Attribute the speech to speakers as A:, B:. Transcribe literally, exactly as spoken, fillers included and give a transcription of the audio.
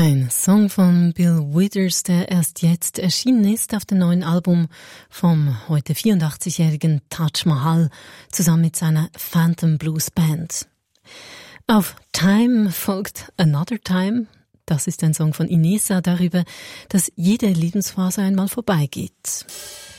A: Ein Song von Bill Withers, der erst jetzt erschienen ist auf dem neuen Album vom heute vierundachtzigjährigen Taj Mahal zusammen mit seiner Phantom Blues Band. Auf Time folgt Another Time. Das ist ein Song von Inessa darüber, dass jede Lebensphase einmal vorbeigeht.